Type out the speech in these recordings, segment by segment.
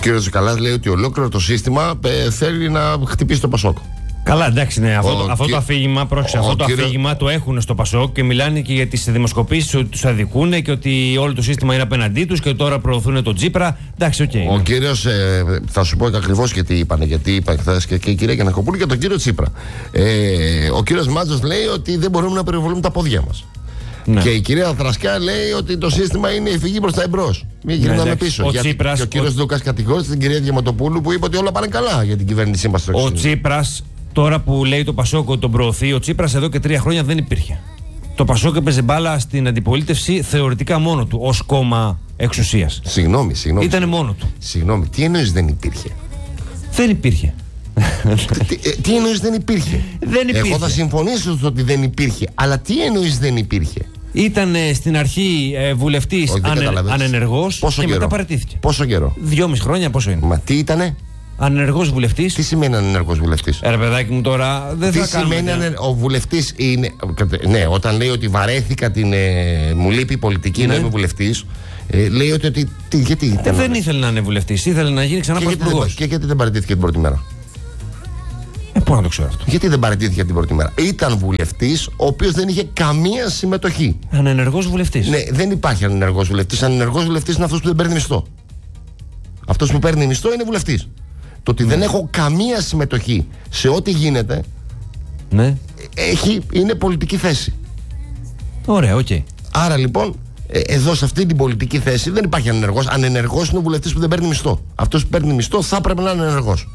κύριος Ζουκαλάς λέει ότι ολόκληρο το σύστημα θέλει να χτυπήσει το Πασόκ. Καλά, εντάξει, ναι. Αυτό το αφήγημα, αφήγημα το έχουν στο Πασόκ και μιλάνε και για τις δημοσκοπήσεις ότι τους αδικούν και ότι όλο το σύστημα είναι απέναντί τους και τώρα προωθούν τον Τσίπρα. Εντάξει, οκ. Ο κύριος, θα σου πω ακριβώς γιατί είπανε, γιατί είπαν χθες και η κυρία Γιαννακοπούλου και τον κύριο Τσίπρα. Ο κύριος Μάτζος λέει ότι δεν μπορούμε να περιβολούμε τα πόδια μας. Ναι. Και η κυρία Δρασκιά λέει ότι το σύστημα είναι η φυγή προς τα εμπρός. Μην γυρνάμε πίσω. Και ο κύριος Λούκας κατηγόρησε την κυρία Διαματοπούλου που είπε ότι όλα πάνε καλά για την κυβέρνησή μας. Ο Τσίπρας, τώρα που λέει το Πασόκ ότι τον προωθεί, ο Τσίπρας εδώ και 3 χρόνια δεν υπήρχε. Το Πασόκ έπαιζε μπάλα στην αντιπολίτευση θεωρητικά μόνο του, ως κόμμα εξουσίας. Συγγνώμη. Ήτανε μόνο του. Συγγνώμη, τι εννοείς δεν υπήρχε? Δεν υπήρχε. Τι εννοείς δεν υπήρχε? Δεν υπήρχε. Εγώ θα συμφωνήσω ότι δεν υπήρχε, αλλά τι εννοείς δεν υπήρχε? Ήταν στην αρχή βουλευτής ανενεργός και καιρό? μετά παραιτήθηκε. Πόσο καιρό? 2,5 χρόνια, πόσο είναι? Μα τι ήτανε? Ανενεργός βουλευτής. Τι σημαίνει ανενεργός βουλευτής? Ρε παιδάκι μου, τώρα δεν θα κάνουμε. Τι σημαίνει ο βουλευτής είναι? Ναι, όταν λέει ότι βαρέθηκα μου λείπει η πολιτική, να είμαι βουλευτής, λέει ότι. Γιατί δεν ήθελε να είναι βουλευτής, ήθελε να γίνει ξανά πρωθυπουργός. Και γιατί δεν παραιτήθηκε την πρώτη μέρα? Πού να το ξέρω αυτό? Γιατί δεν παραιτήθηκε την πρώτη μέρα? Ήταν βουλευτής ο οποίος δεν είχε καμία συμμετοχή. Ανενεργός βουλευτής. Ναι, δεν υπάρχει ανενεργός βουλευτής. Ανενεργός βουλευτής είναι αυτός που δεν παίρνει μισθό. Αυτός που παίρνει μισθό είναι βουλευτής. Το ότι δεν έχω καμία συμμετοχή σε ό,τι γίνεται, ναι, είναι πολιτική θέση. Ωραία, οκ. Άρα λοιπόν, εδώ σε αυτή την πολιτική θέση δεν υπάρχει ανενεργός. Ανενεργός είναι ο βουλευτής που δεν παίρνει μισθό. Αυτός που παίρνει μισθό θα πρέπει να είναι ανενεργός.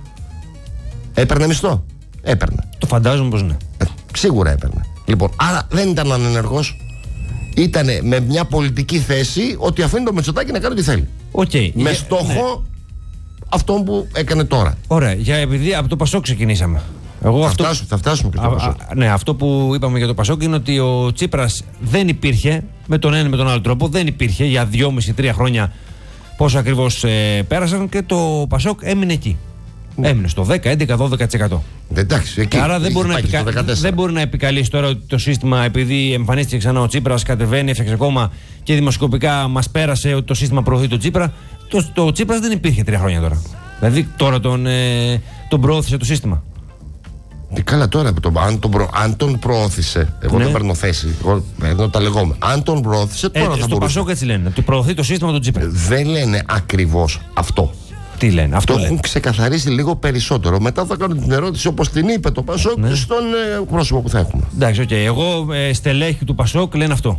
Έπαιρνε μισθό? Έπαιρνε. Το φαντάζομαι πως ναι. Σίγουρα έπαιρνε. Λοιπόν, άρα δεν ήταν ανενεργός. Ήτανε με μια πολιτική θέση ότι αφήνει το Μητσοτάκη να κάνει ό,τι θέλει. Okay. Με στόχο αυτόν που έκανε τώρα. Ωραία. Επειδή από το Πασόκ ξεκινήσαμε. Θα φτάσουμε και στο Πασόκ. Ναι, αυτό που είπαμε για το Πασόκ είναι ότι ο Τσίπρας δεν υπήρχε με τον ένα με τον άλλο τρόπο. Δεν υπήρχε για 2,5-3 χρόνια πόσο ακριβώς πέρασαν και το Πασόκ έμεινε εκεί. Έμεινε στο 10, 11, 12%. Εντάξει, εκεί. Άρα δεν μπορεί να επικαλέσει τώρα ότι το σύστημα, επειδή εμφανίστηκε ξανά ο Τσίπρας, κατεβαίνει, έφτιαξε κόμμα και δημοσκοπικά μας πέρασε ότι το σύστημα προωθεί τον Τσίπρα. Το Τσίπρας δεν υπήρχε 3 χρόνια τώρα. Δηλαδή τώρα τον προώθησε το σύστημα. Καλά, τώρα αν τον προώθησε, εγώ δεν παίρνω θέση, εγώ παίρνω τα λεγόμενα. Αν τον προώθησε, τώρα θα μπορούσε. Στο Πασόκ έτσι λένε, ότι προωθεί το σύστημα του Τσίπρα. Δεν λένε ακριβώς αυτό. Τι λένε, αυτό το έχουν ξεκαθαρίσει λίγο περισσότερο. Μετά θα κάνω την ερώτηση όπως την είπε το Πασόκ, ναι, στον πρόσωπο που θα έχουμε. Εντάξει, οκ. Εγώ στελέχη του Πασόκ λένε αυτό.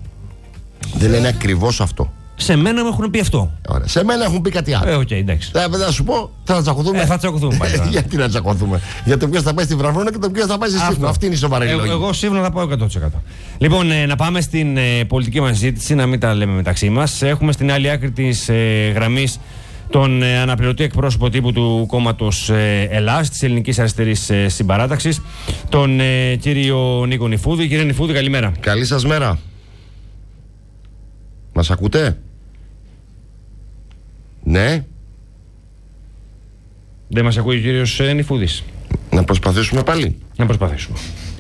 Δεν λένε ακριβώς αυτό. Σε μένα μου έχουν πει αυτό. Ωραία. Σε μένα έχουν πει κάτι άλλο. Οκ, εντάξει. Θα σου πω, θα τσακωθούμε. Θα τσακωθούμε πάλι. Γιατί να τσακωθούμε? Για το ποιος θα πάει στη Βραβώνα και το ποιος θα πάει στη Σύμφωνα. Αυτή είναι η σοβαρή λόγη. Εγώ Σύμφωνα θα πάω 100%. Λοιπόν, να πάμε στην πολιτική μας συζήτηση, να μην τα λέμε μεταξύ μας. Έχουμε στην άλλη άκρη της γραμμής τον αναπληρωτή εκπρόσωπο τύπου του κόμματος Ελλάς, της Ελληνικής Αριστερής Συμπαράταξης, τον κύριο Νίκο Νηφούδη. Κύριε Νηφούδη, καλημέρα. Καλή σας μέρα. Μας ακούτε? Ναι. Δεν μας ακούει ο κύριος Νηφούδης. Να προσπαθήσουμε πάλι. Να προσπαθήσουμε.